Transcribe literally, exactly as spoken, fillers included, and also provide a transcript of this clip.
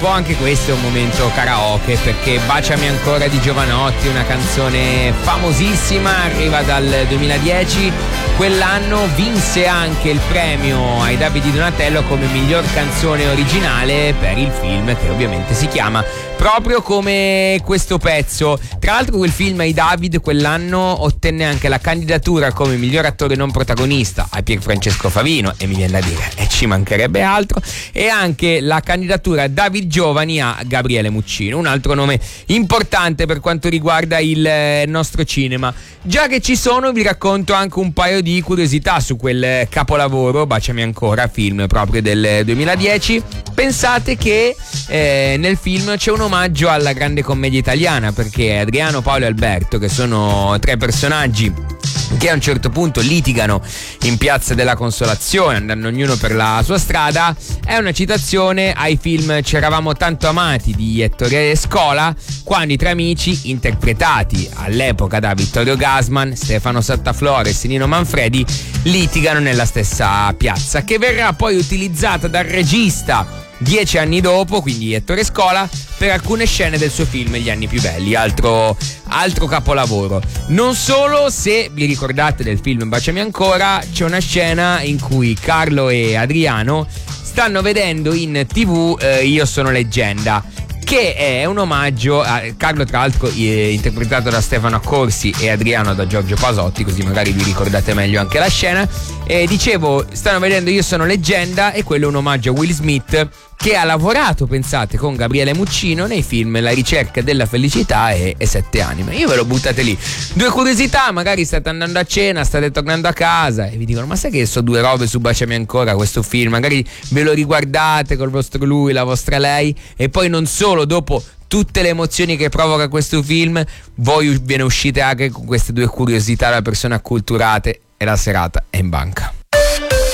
po' anche questo è un momento karaoke, perché Baciami ancora di Jovanotti, una canzone famosissima, arriva dal duemiladieci. Quell'anno vinse anche il premio ai David di Donatello come miglior canzone originale per il film che ovviamente si chiama proprio come questo pezzo. Tra l'altro quel film ai David quell'anno ottenne anche la candidatura come miglior attore non protagonista a Pierfrancesco Favino, e mi viene da dire e ci mancherebbe altro, e anche la candidatura a David Giovani a Gabriele Muccino, un altro nome importante per quanto riguarda il nostro cinema. Già che ci sono, vi racconto anche un paio di curiosità su quel capolavoro Baciami ancora, film proprio del duemiladieci. Pensate che eh, nel film c'è un omaggio alla grande commedia italiana, perché Adriano, Paolo e Alberto, che sono tre personaggi che a un certo punto litigano in Piazza della Consolazione andando ognuno per la sua strada, è una citazione ai film C'eravamo tanto amati di Ettore Scola, quando i tre amici, interpretati all'epoca da Vittorio Gassman, Stefano Sattaflores e Nino Manfredi, litigano nella stessa piazza, che verrà poi utilizzata dal regista dieci anni dopo, quindi Ettore Scola, per alcune scene del suo film Gli anni più belli, altro, altro capolavoro. Non solo, se vi ricordate del film Baciami ancora, c'è una scena in cui Carlo e Adriano stanno vedendo in tv eh, Io sono leggenda, che è un omaggio a Carlo, tra l'altro eh, interpretato da Stefano Accorsi, e Adriano da Giorgio Pasotti, così magari vi ricordate meglio anche la scena. E dicevo, stanno vedendo Io sono leggenda, e quello è un omaggio a Will Smith, che ha lavorato, pensate, con Gabriele Muccino nei film La ricerca della felicità e, e Sette anime. Io ve lo buttate lì. Due curiosità, magari state andando a cena, state tornando a casa e vi dicono: ma sai che so due robe su Baciami ancora, questo film? Magari ve lo riguardate col vostro lui, la vostra lei, e poi non solo, dopo tutte le emozioni che provoca questo film, voi ve ne uscite anche con queste due curiosità da persone acculturate e la serata è in banca.